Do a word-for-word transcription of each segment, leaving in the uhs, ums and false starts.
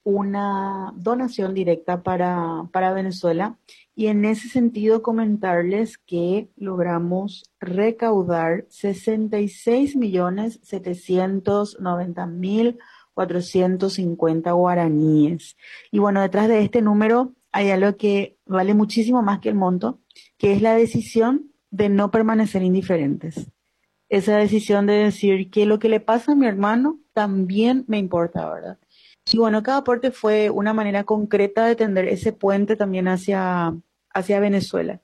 una donación directa para, para Venezuela y en ese sentido comentarles que logramos recaudar sesenta y seis millones setecientos noventa mil cuatrocientos cincuenta guaraníes. Y bueno, detrás de este número hay algo que vale muchísimo más que el monto, que es la decisión de no permanecer indiferentes. Esa decisión de decir que lo que le pasa a mi hermano también me importa, ¿verdad? Y bueno, cada aporte fue una manera concreta de tender ese puente también hacia, hacia Venezuela.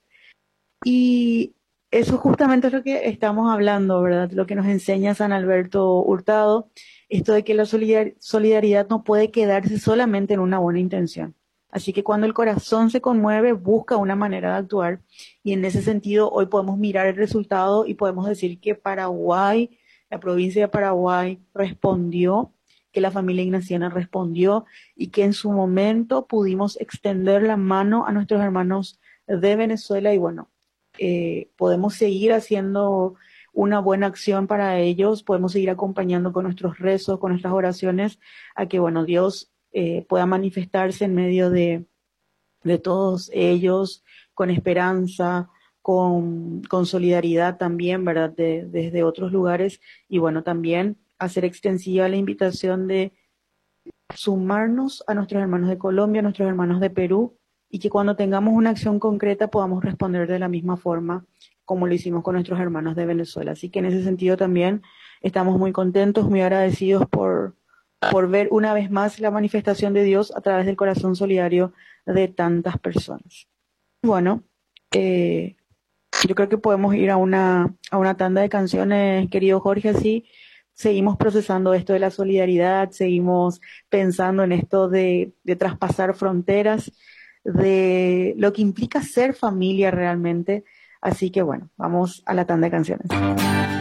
Y eso justamente es lo que estamos hablando, ¿verdad? Lo que nos enseña San Alberto Hurtado, esto de que la solidar- solidaridad no puede quedarse solamente en una buena intención. Así que cuando el corazón se conmueve, busca una manera de actuar. Y en ese sentido, hoy podemos mirar el resultado y podemos decir que Paraguay, la provincia de Paraguay, respondió, que la familia ignaciana respondió y que en su momento pudimos extender la mano a nuestros hermanos de Venezuela y bueno, eh, podemos seguir haciendo una buena acción para ellos, podemos seguir acompañando con nuestros rezos, con nuestras oraciones, a que, bueno, Dios eh, pueda manifestarse en medio de, de todos ellos, con esperanza, con, con solidaridad también, ¿verdad? De, desde otros lugares, y bueno, también hacer extensiva la invitación de sumarnos a nuestros hermanos de Colombia, a nuestros hermanos de Perú, y que cuando tengamos una acción concreta podamos responder de la misma forma como lo hicimos con nuestros hermanos de Venezuela. Así que en ese sentido también estamos muy contentos, muy agradecidos por, por ver una vez más la manifestación de Dios a través del corazón solidario de tantas personas. Bueno, eh, yo creo que podemos ir a una, a una tanda de canciones, querido Jorge, así seguimos procesando esto de la solidaridad, seguimos pensando en esto de, de traspasar fronteras, de lo que implica ser familia realmente. Así que bueno, vamos a la tanda de canciones.